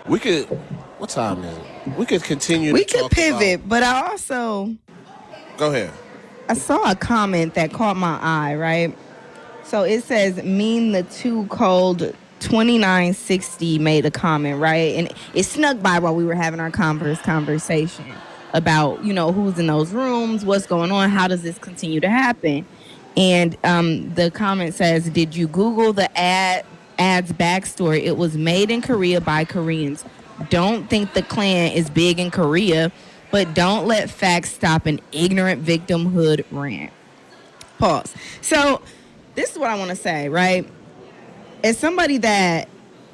We could. What time is it? We could continue. We to could talk pivot, about, but I also Go ahead. I saw a comment that caught my eye, right? So it says mean the too cold 2960 made a comment, right? And it snuck by while we were having our conversation about, who's in those rooms, what's going on, how does this continue to happen? And the comment says, did you Google the ad's backstory? It was made in Korea by Koreans. Don't think the Klan is big in Korea, but don't let facts stop an ignorant victimhood rant. Pause. So this is what I want to say, right? As somebody that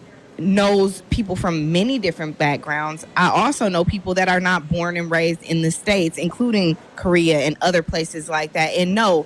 knows people from many different backgrounds, I also know people that are not born and raised in the States, including Korea and other places like that. And no,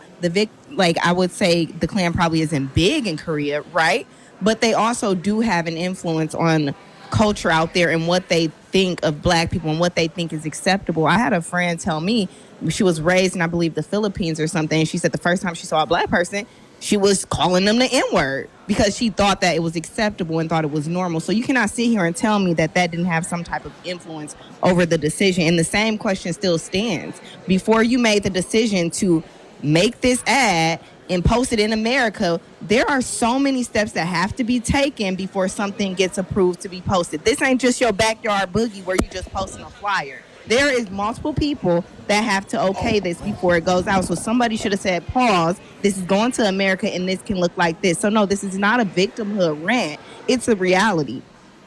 I would say the Klan probably isn't big in Korea, right? But they also do have an influence on culture out there and what they think of black people and what they think is acceptable. I had a friend tell me she was raised in, I believe, the Philippines or something. And she said the first time she saw a black person, she was calling them the N-word because she thought that it was acceptable and thought it was normal. So you cannot sit here and tell me that didn't have some type of influence over the decision. And the same question still stands. Before you made the decision to make this ad and post it in America, there are so many steps that have to be taken before something gets approved to be posted. This ain't just your backyard boogie where you just posting a flyer. There is multiple people that have to okay this before it goes out. So somebody should have said, pause, this is going to America and this can look like this. So no, this is not a victimhood rant. It's a reality.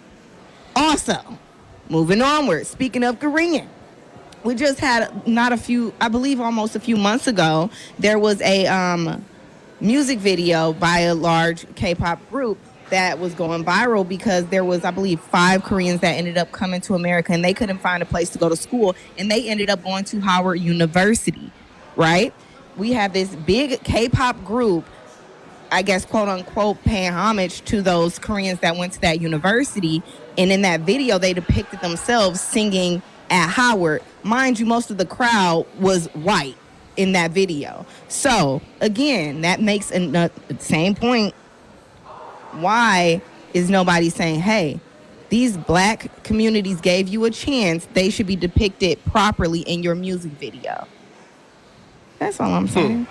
Also, moving onward, speaking of Korean, we just had almost a few months ago, there was a music video by a large K-pop group that was going viral because there was, I believe, 5 Koreans that ended up coming to America and they couldn't find a place to go to school and they ended up going to Howard University, right? We have this big K-pop group, I guess, quote unquote, paying homage to those Koreans that went to that university. And in that video, they depicted themselves singing at Howard. Mind you, most of the crowd was white in that video. So again, that makes the same point. Why is nobody saying, hey, these black communities gave you a chance, they should be depicted properly in your music video? That's all I'm saying.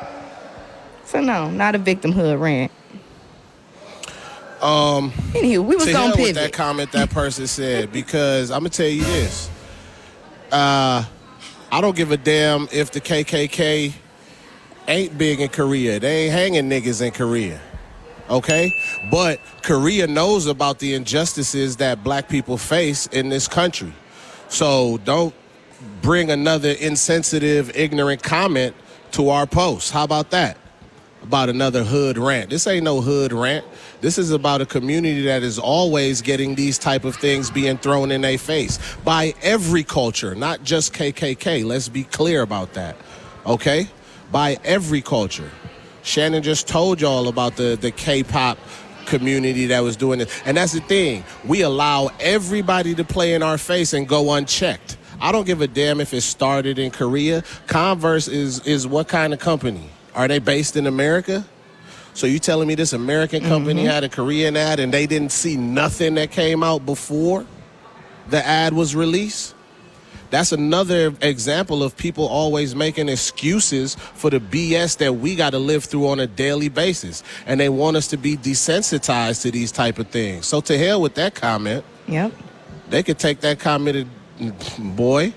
So no, not a victimhood rant. Anywho, we was gonna pivot. With that comment that person said, because I'm gonna tell you this. I don't give a damn if the KKK ain't big in Korea. They ain't hanging niggas in Korea. Okay? But Korea knows about the injustices that black people face in this country. So don't bring another insensitive, ignorant comment to our post. How about that? About another hood rant. This ain't no hood rant. This is about a community that is always getting these type of things being thrown in their face by every culture, not just KKK. Let's be clear about that, okay? By every culture. Shannon just told y'all about the K-pop community that was doing it. And that's the thing. We allow everybody to play in our face and go unchecked. I don't give a damn if it started in Korea. Converse is what kind of company? Are they based in America? So you telling me this American company had a Korean ad and they didn't see nothing that came out before the ad was released? That's another example of people always making excuses for the BS that we got to live through on a daily basis. And they want us to be desensitized to these type of things. So to hell with that comment. Yep. They could take that comment and, boy.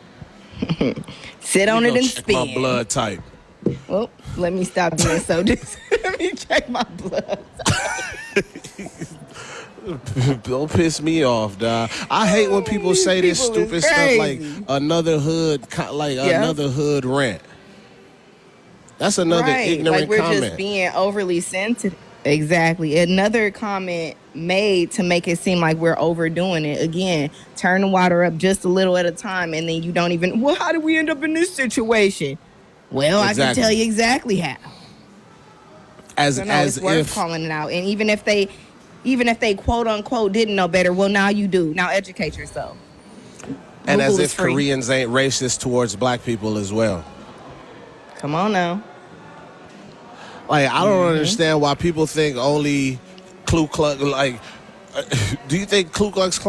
Sit on it and spin. My blood type. Well, let me stop being so let me check my blood. Don't piss me off, dog. I hate when people say this stupid stuff like another hood, another hood rant. That's another ignorant we're comment. Just being overly sensitive. Exactly. Another comment made to make it seem like we're overdoing it. Again, turn the water up just a little at a time, and then you don't even, well, how did we end up in this situation? Well, exactly. I can tell you exactly how. It's worth calling it out. And even if they quote unquote didn't know better, well, now you do. Now educate yourself. And Google as if Koreans ain't racist towards black people as well. Come on now. Like, I don't understand why people think only Ku Klux, do you think Ku Klux Klan